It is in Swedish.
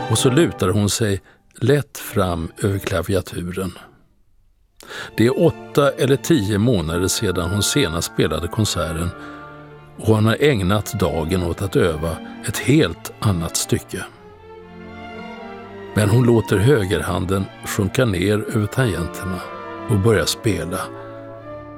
och så lutar hon sig lätt fram över klaviaturen. Det är 8 eller 10 månader sedan hon senast spelade konserten och hon har ägnat dagen åt att öva ett helt annat stycke. Men hon låter högerhanden sjunka ner över tangenterna och börjar spela